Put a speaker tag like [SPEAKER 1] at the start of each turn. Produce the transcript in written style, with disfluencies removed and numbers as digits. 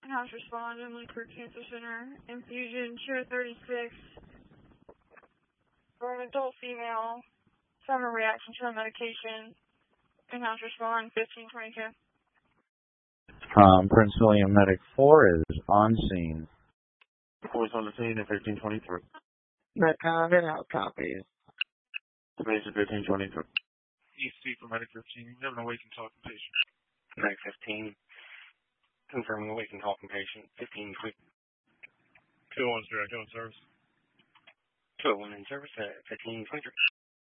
[SPEAKER 1] House respond in Lakewood Cancer Center. Infusion chair 36 for an adult female. Sudden reaction to a medication. In-house respond 1522.
[SPEAKER 2] Prince William Medic 4 is on scene.
[SPEAKER 3] 4 is on the scene at 1523.
[SPEAKER 4] Metcon in-house copies.
[SPEAKER 3] Space at 1523.
[SPEAKER 5] EC for Medic 15. We have an awakened talking patient.
[SPEAKER 6] Medic 15. Confirming awakened talking patient. 1520.
[SPEAKER 5] 201's direct in service.
[SPEAKER 6] 201 in service at 1523.